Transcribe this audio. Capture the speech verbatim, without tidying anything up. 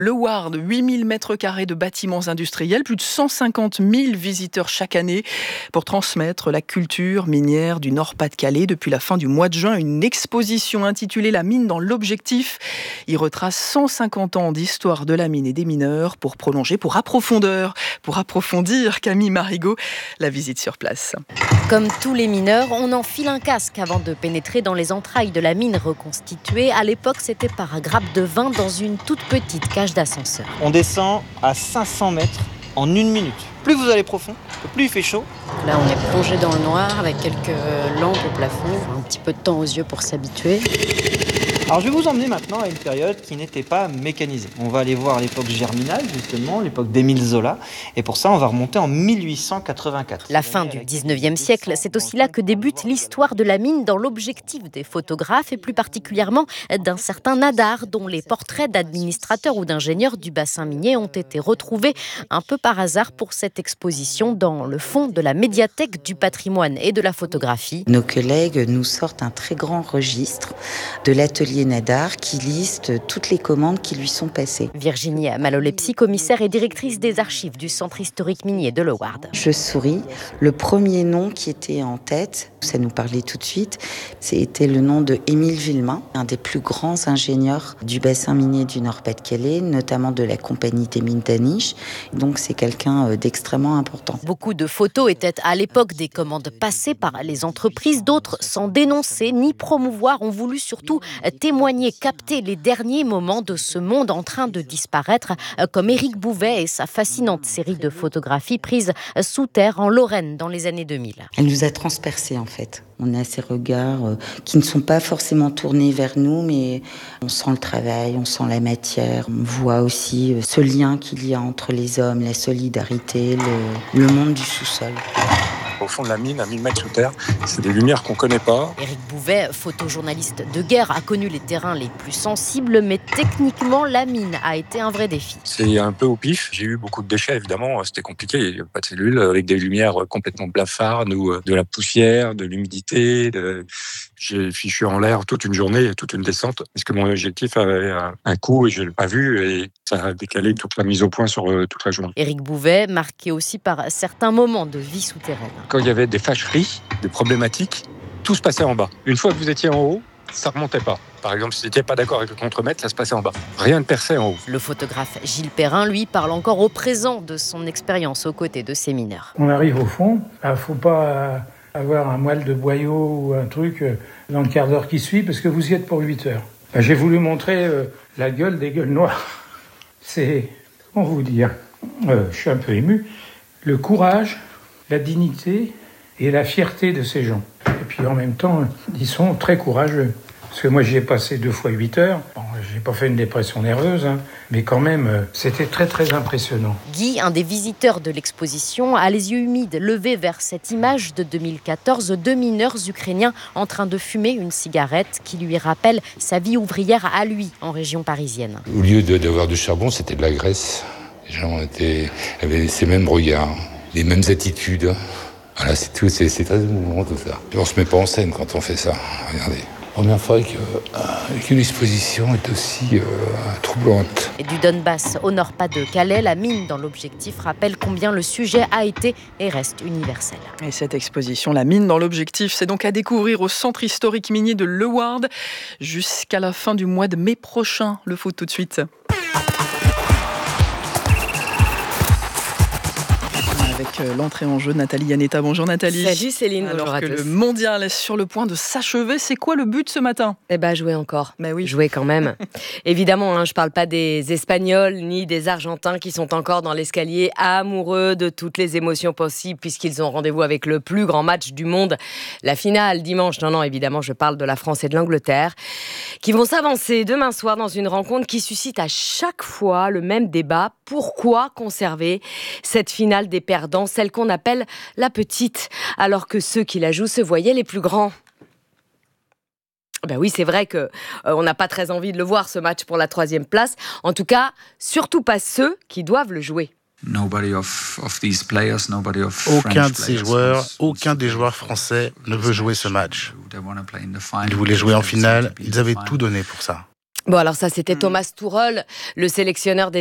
Le Ward, huit mille mètres carrés de bâtiments industriels, plus de cent cinquante mille visiteurs chaque année pour transmettre la culture minière du Nord-Pas-de-Calais. Depuis la fin du mois de juin, une exposition intitulée « La mine dans l'objectif » y retrace cent cinquante ans d'histoire de la mine et des mineurs pour prolonger, pour approfondeur, pour approfondir, Camille Marigot, la visite sur place. Comme tous les mineurs, on enfile un casque avant de pénétrer dans les entrailles de la mine reconstituée. À l'époque, c'était par grappe de vin dans une toute petite cage d'ascenseur. On descend à cinq cents mètres en une minute. Plus vous allez profond, plus il fait chaud. Là, on est plongé dans le noir avec quelques lampes au plafond. Un petit peu de temps aux yeux pour s'habituer. Alors je vais vous emmener maintenant à une période qui n'était pas mécanisée. On va aller voir l'époque germinale, justement, l'époque d'Émile Zola. Et pour ça, on va remonter en mille huit cent quatre-vingt-quatre. La fin du dix-neuvième siècle, c'est aussi là que débute l'histoire de la mine dans l'objectif des photographes et plus particulièrement d'un certain Nadar, dont les portraits d'administrateurs ou d'ingénieurs du bassin minier ont été retrouvés un peu par hasard pour cette exposition dans le fond de la médiathèque du patrimoine et de la photographie. Nos collègues nous sortent un très grand registre de l'atelier Nadar qui liste toutes les commandes qui lui sont passées. Virginie Malolepsi, commissaire et directrice des archives du centre historique minier de Le Ward. Je souris. Le premier nom qui était en tête, ça nous parlait tout de suite, c'était le nom de Émile Villemain, un des plus grands ingénieurs du bassin minier du Nord-Pas-de-Calais, notamment de la compagnie des mines d'Aniche. Donc c'est quelqu'un d'extrêmement important. Beaucoup de photos étaient à l'époque des commandes passées par les entreprises. D'autres, sans dénoncer ni promouvoir, ont voulu surtout témoigner, capter les derniers moments de ce monde en train de disparaître, comme Éric Bouvet et sa fascinante série de photographies prises sous terre en Lorraine dans les années deux mille. Elle nous a transpercés en fait. On a ces regards euh, qui ne sont pas forcément tournés vers nous, mais on sent le travail, on sent la matière. On voit aussi euh, ce lien qu'il y a entre les hommes, la solidarité, le, le monde du sous-sol. Au fond de la mine, à mille mètres sous terre, c'est des lumières qu'on ne connaît pas. Éric Bouvet, photojournaliste de guerre, a connu les terrains les plus sensibles, mais techniquement, la mine a été un vrai défi. C'est un peu au pif. J'ai eu beaucoup de déchets, évidemment. C'était compliqué. Il n'y avait pas de cellules, avec des lumières complètement blafardes, ou de la poussière, de l'humidité. De... J'ai fichu en l'air toute une journée, toute une descente, parce que mon objectif avait un coup et je ne l'ai pas vu, et ça a décalé toute la mise au point sur toute la journée. Éric Bouvet, marqué aussi par certains moments de vie souterraine. Quand il y avait des fâcheries, des problématiques, tout se passait en bas. Une fois que vous étiez en haut, ça ne remontait pas. Par exemple, si vous n'étiez pas d'accord avec le contremaître, ça se passait en bas. Rien ne perçait en haut. Le photographe Gilles Perrin, lui, parle encore au présent de son expérience aux côtés de ces mineurs. On arrive au fond, il ne faut pas avoir un moelle de boyau ou un truc dans le quart d'heure qui suit, parce que vous y êtes pour huit heures. Ben, j'ai voulu montrer euh, la gueule des gueules noires. C'est, comment vous dire, euh, je suis un peu ému, le courage, la dignité et la fierté de ces gens. Et puis en même temps, ils sont très courageux. Parce que moi, j'y ai passé deux fois huit heures. Bon, j'ai pas fait une dépression nerveuse, hein, mais quand même, c'était très, très impressionnant. Guy, un des visiteurs de l'exposition, a les yeux humides, levés vers cette image de deux mille quatorze, deux mineurs ukrainiens en train de fumer une cigarette qui lui rappelle sa vie ouvrière à lui, en région parisienne. Au lieu de, d'avoir du charbon, c'était de la graisse. Les gens étaient, avaient ces mêmes regards, les mêmes attitudes. Voilà, c'est tout, c'est, c'est très émouvant tout ça. Et on se met pas en scène quand on fait ça, regardez. Première fois que, euh, qu'une exposition est aussi euh, troublante. Et du Donbass au Nord-Pas-de-Calais, la mine dans l'objectif rappelle combien le sujet a été et reste universel. Et cette exposition, la mine dans l'objectif, c'est donc à découvrir au centre historique minier de Le Ward jusqu'à la fin du mois de mai prochain. Le faut tout de suite. Avec l'entrée en jeu de Nathalie Yanetta. Bonjour Nathalie. Salut Céline, Alors bonjour à que tous. Le mondial est sur le point de s'achever, c'est quoi le but ce matin ? Eh ben, jouer encore. Mais oui. Jouer quand même. Évidemment, hein, je parle pas des Espagnols ni des Argentins qui sont encore dans l'escalier amoureux de toutes les émotions possibles puisqu'ils ont rendez-vous avec le plus grand match du monde, la finale dimanche. Non, non, évidemment, je parle de la France et de l'Angleterre qui vont s'avancer demain soir dans une rencontre qui suscite à chaque fois le même débat. Pourquoi conserver cette finale des perdants, celle qu'on appelle la petite, alors que ceux qui la jouent se voyaient les plus grands? Ben oui, c'est vrai qu'on euh, n'a pas très envie de le voir, ce match pour la troisième place. En tout cas, surtout pas ceux qui doivent le jouer. Aucun de ces joueurs, aucun des joueurs français ne veut jouer ce match. Ils voulaient jouer en finale, ils avaient tout donné pour ça. Bon, alors ça, c'était Thomas Tuchel, le sélectionneur des